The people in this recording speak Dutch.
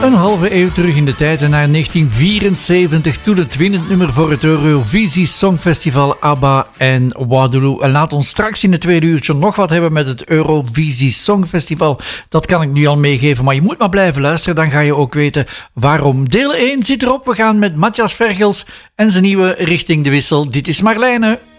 Een halve eeuw terug in de tijd en naar 1974, toen het winnend nummer voor het Eurovisie Songfestival ABBA en Waterloo. En laat ons straks in het tweede uurtje nog wat hebben met het Eurovisie Songfestival. Dat kan ik nu al meegeven, maar je moet maar blijven luisteren, dan ga je ook weten waarom. Deel 1 zit erop, we gaan met Matthias Vergels en zijn nieuwe Richting de Wissel. Dit is Marlijne.